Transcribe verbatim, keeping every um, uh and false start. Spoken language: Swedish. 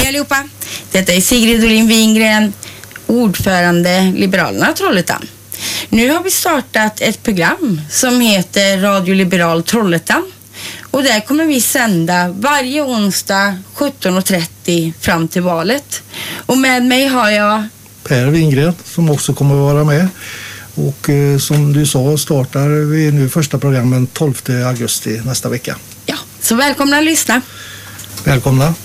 Hej allihopa! Detta är Sigrid Olin Wingren, ordförande Liberalerna Trollhättan. Nu har vi startat ett program som heter Radio Liberal Trollhättan. Och där kommer vi sända varje onsdag sjutton och trettio fram till valet. Och med mig har jag Per Wingren som också kommer att vara med. Och eh, som du sa startar vi nu första programmen tolfte augusti nästa vecka. Ja, så välkomna att lyssna. Välkomna.